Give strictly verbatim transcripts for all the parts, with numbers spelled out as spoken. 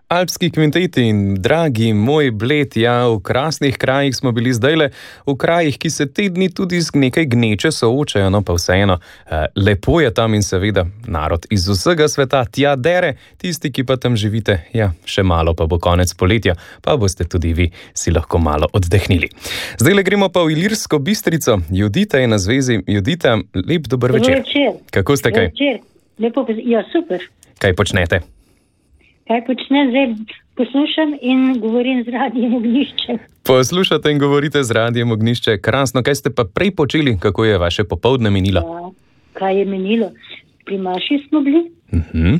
Alpski kvintet in dragi moj Bled, ja, v krasnih krajih smo bili zdajle, v krajih, ki se te dni tudi z nekaj gneče soočajo, no pa vseeno, eh, lepo je tam in seveda narod iz vsega sveta tja dere, tisti, ki pa tam živite, ja, še malo pa bo konec poletja, pa boste tudi vi si lahko malo oddehnili. Zdajle gremo pa v Ilirsko Bistrico, Judita je na zvezi. Judita, lep dober večer. Večer. Kako ste kaj? Večer. Lepo, ja, super. Kaj počnete? Kaj počnem zdaj? Poslušam in govorim z Radijem Ognjišče. Poslušate in govorite z Radijem Ognjišče. Krasno, kaj ste pa prej počeli? Kako je vaše popoldne minilo? Ja, kaj je minilo? Pri Maši smo bili. Uh-huh.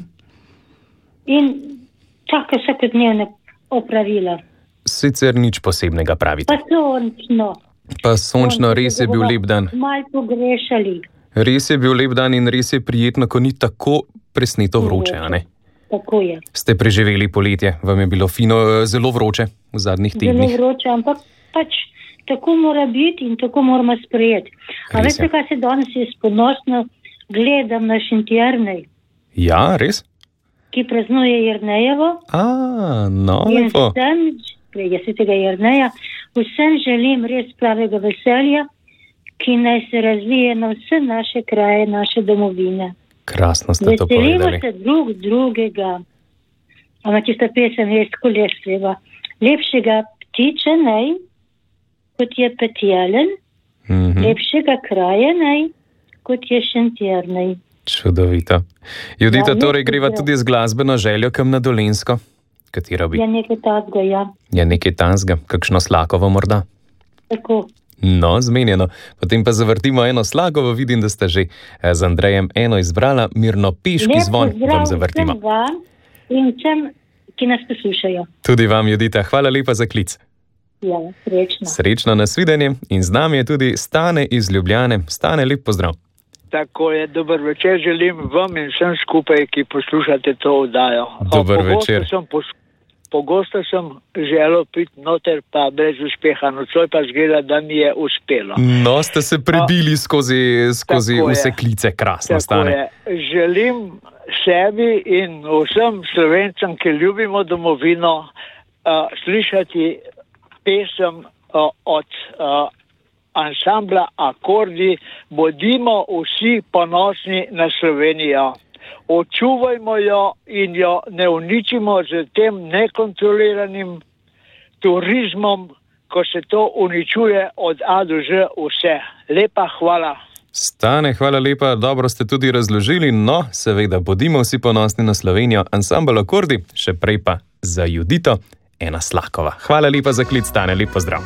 In tako vsakodnevne opravila. Sicer nič posebnega pravite. Pa sončno. Pa sončno, res je bil lep dan. Mal pogrešali. Res je bil lep dan in res je prijetno, ko ni tako presneto vroče, a ne? Tako je. Ste preživeli poletje, vam je bilo fino, zelo vroče v zadnjih tednih. Zelo vroče, ampak pač tako mora biti in tako moramo sprejeti. A veste, kaj se danes je sponosno gledam na Šentjernej? Ja, res? Ki praznuje Jernejevo. A, no, in lepo. Vsem, prejga svetega Jerneja, vsem želim res pravega veselja, ki naj se razvije na vse naše kraje, naše domovine. Krasno ste to povedali. Veselimo se drug drugega. Ampak tista pesem je tako lepa. Lepšega ptiče naj, kot je petjelen, mm-hmm. lepšega kraja naj, kot je Šentjernej. Čudovito. Judita, ja, torej greva tudi z glasbeno željo kam na Dolenjsko? Katera bi? Je nekaj tazga, ja. Je nekaj tazga, kakšno slakovo morda? Tako. No, zmenjeno. Potem pa zavrtimo eno slagovo, vidim, da ste že z Andrejem eno izbrala, mirno peški zvon vam zavrtimo. Lepo zdrav vsem in vsem, ki nas poslušajo. Tudi vam, Judita, hvala lepa za klic. Ja, srečno. Srečno, nasvidenje in z nami je tudi Stane iz Ljubljane. Stane, lep pozdrav. Tako je, dober večer želim vam in vsem skupaj, ki poslušate to oddajo. Dober večer. Sem pos- Pogosto sem želel priti noter, pa brez uspeha. Nocoj pa zgleda, da mi je uspelo. No, ste se prebili skozi, skozi vse klice. Krasno, Stane. Želim sebi in vsem Slovencem, ki ljubimo domovino, uh, slišati pesem uh, od uh, ansambla Akordi. Bodimo vsi ponosni na Slovenijo. Očuvajmo jo in jo ne uničimo z tem nekontroliranim turizmom, ko se to uničuje od A do Ž vse. Lepa hvala. Stane, hvala lepa, dobro ste tudi razložili. No, seveda, bodimo vsi ponosni na Slovenijo. Ansambel Akordi, še prej pa za Judito, ena slakova. Hvala lepa za klic, Stane, lep pozdrav.